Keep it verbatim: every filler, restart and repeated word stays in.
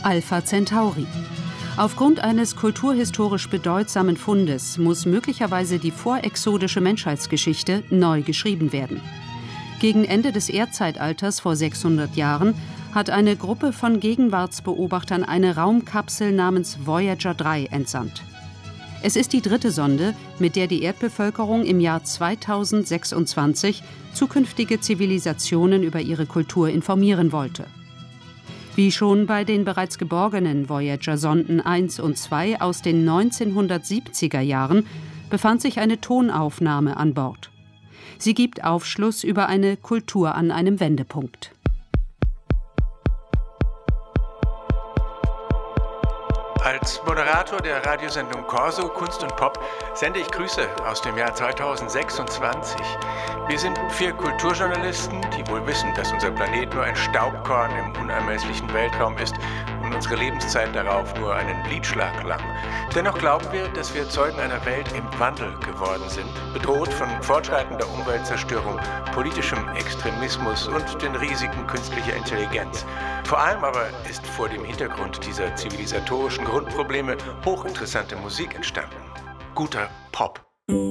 Alpha Centauri. Aufgrund eines kulturhistorisch bedeutsamen Fundes muss möglicherweise die vorexodische Menschheitsgeschichte neu geschrieben werden. Gegen Ende des Erdzeitalters vor sechshundert Jahren hat eine Gruppe von Gegenwartsbeobachtern eine Raumkapsel namens Voyager drei entsandt. Es ist die dritte Sonde, mit der die Erdbevölkerung im Jahr zweitausendsechsundzwanzig zukünftige Zivilisationen über ihre Kultur informieren wollte. Wie schon bei den bereits geborgenen Voyager-Sonden eins und zwei aus den neunzehnhundertsiebziger Jahren befand sich eine Tonaufnahme an Bord. Sie gibt Aufschluss über eine Kultur an einem Wendepunkt. Als Moderator der Radiosendung Corso Kunst und Pop sende ich Grüße aus dem Jahr zweitausendsechsundzwanzig. Wir sind vier Kulturjournalisten, die wohl wissen, dass unser Planet nur ein Staubkorn im unermesslichen Weltraum ist und unsere Lebenszeit darauf nur einen Blitzschlag lang. Dennoch glauben wir, dass wir Zeugen einer Welt im Wandel geworden sind, bedroht von fortschreitender Umweltzerstörung, politischem Extremismus und den Risiken künstlicher Intelligenz. Vor allem aber ist vor dem Hintergrund dieser zivilisatorischen Grundprobleme hochinteressante Musik entstanden. Guter Pop.